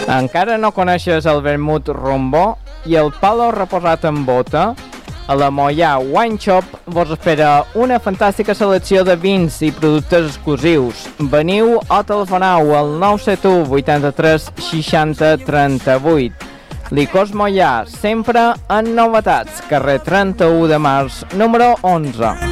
Encara no coneixes el vermut rombó i el palo reposat en bota? A la Moià Wine Shop vos espera una fantàstica selecció de vins i productes exclusius. Veniu o telefoneu al 971 83 60 38. Licors Moià, sempre en novetats. Carrer 31 de març, número 11.